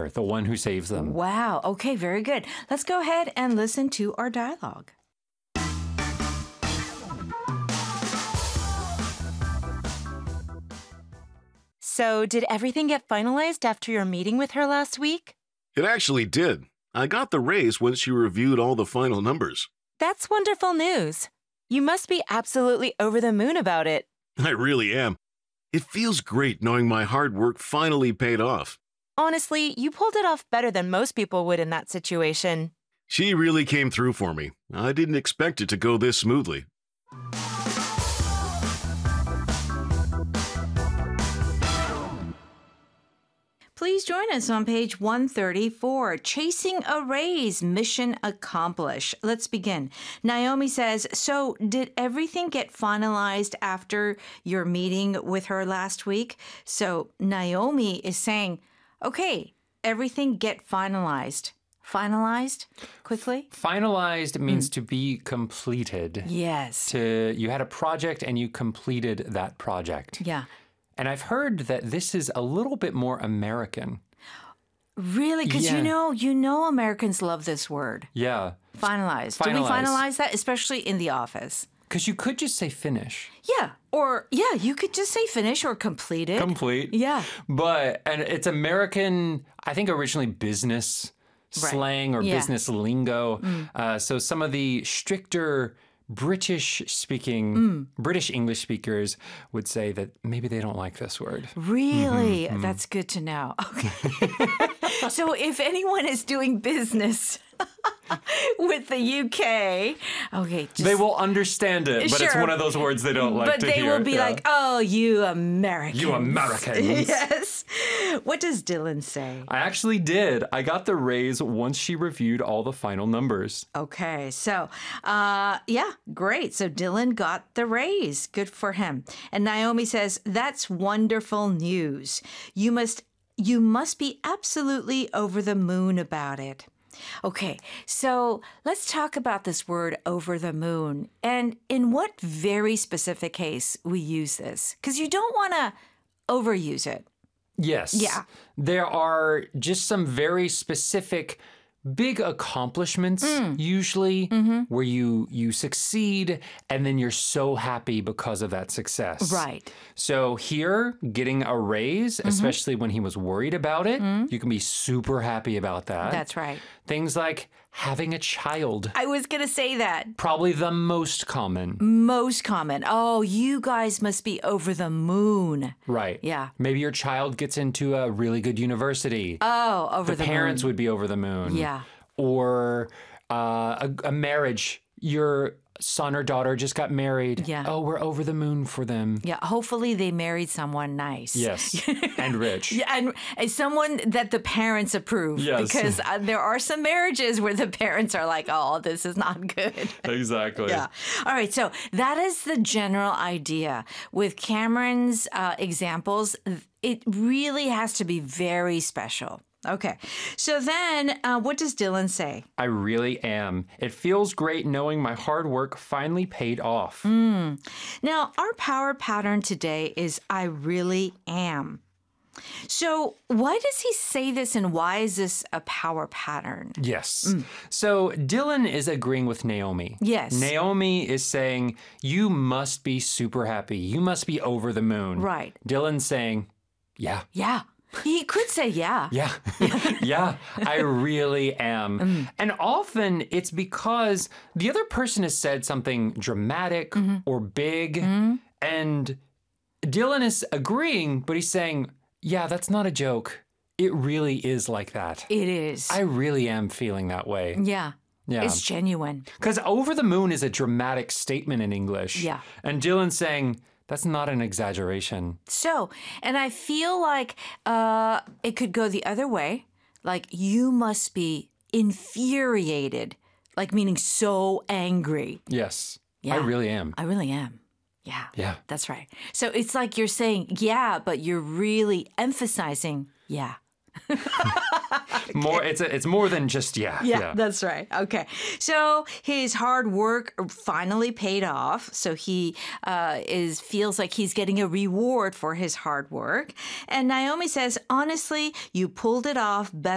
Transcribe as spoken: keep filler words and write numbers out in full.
mother, the one who saves them. Wow. Okay, very good. Let's go ahead and listen to our dialogue. So, did everything get finalized after your meeting with her last week? It actually did. I got the raise once she reviewed all the final numbers. That's wonderful news. You must be absolutely over the moon about it. I really am. It feels great knowing my hard work finally paid off. Honestly, you pulled it off better than most people would in that situation. She really came through for me. I didn't expect it to go this smoothly. Please join us on page one thirty-four, Chasing a Raise, Mission Accomplished. Let's begin. Naomi says, so did everything get finalized after your meeting with her last week? So Naomi is saying, okay, everything get finalized. Finalized? Quickly? Finalized means mm. to be completed. Yes. To you had a project and you completed that project. Yeah. And I've heard that this is a little bit more American. Really? Because yeah. you know, you know Americans love this word. Yeah. Finalized. Finalize. Do we finalize that? Especially in the office. Because you could just say finish. Yeah. Or, yeah, you could just say finish or completed. Complete. Yeah. But, and it's American, I think originally business right. slang or yeah. business lingo. Mm. Uh, so some of the stricter British speaking, mm. British English speakers would say that maybe they don't like this word. Really? Mm-hmm, That's good to know. Okay. So if anyone is doing business with the U K, okay. Just, they will understand it, but sure. it's one of those words they don't like but to hear. But they will be yeah. like, oh, you Americans. You Americans. Yes. What does Dylan say? I actually did. I got the raise once she reviewed all the final numbers. Okay. So, uh, yeah, great. So Dylan got the raise. Good for him. And Naomi says, that's wonderful news. You must, you must be absolutely over the moon about it. Okay, so let's talk about this word over the moon and in what very specific case we use this, because you don't want to overuse it. Yes. Yeah. There are just some very specific big accomplishments mm. usually mm-hmm. where you you succeed and then you're so happy because of that success. Right. So here, getting a raise, mm-hmm. especially when he was worried about it, mm-hmm. you can be super happy about that. That's right. Things like having a child. I was going to say that. Probably the most common. Most common. Oh, you guys must be over the moon. Right. Yeah. Maybe your child gets into a really good university. Oh, over the, the moon. parents would be over the moon. Yeah. Or uh, a, a marriage. Your son or daughter just got married. Yeah. Oh, we're over the moon for them. Yeah. Hopefully they married someone nice. Yes. And rich. Yeah, and, and someone that the parents approve. Yes. Because uh, there are some marriages where the parents are like, oh, this is not good. Exactly. Yeah. All right. So that is the general idea. With Cameron's uh, examples, it really has to be very special. Okay. So then uh, what does Dylan say? I really am. It feels great knowing my hard work finally paid off. Mm. Now, our power pattern today is I really am. So why does he say this and why is this a power pattern? Yes. Mm. So Dylan is agreeing with Naomi. Yes. Naomi is saying, you must be super happy. You must be over the moon. Right. Dylan's saying, yeah. Yeah. He could say yeah. Yeah. Yeah, I really am. Mm. And often it's because the other person has said something dramatic mm-hmm. or big, mm-hmm. and Dylan is agreeing, but he's saying, yeah, that's not a joke. It really is like that. It is. I really am feeling that way. Yeah. Yeah. It's genuine. Because over the moon is a dramatic statement in English. Yeah. And Dylan's saying, that's not an exaggeration. So, and I feel like uh, it could go the other way. Like, you must be infuriated, like meaning so angry. Yes, Yeah. I really am. I really am. Yeah. Yeah. That's right. So it's like you're saying, yeah, but you're really emphasizing, yeah. More, it's a, it's more than just yeah, yeah. yeah. That's right. Okay. So his hard work finally paid off. So he uh, is feels like he's getting a reward for his hard work. And Naomi says, honestly, you pulled it off better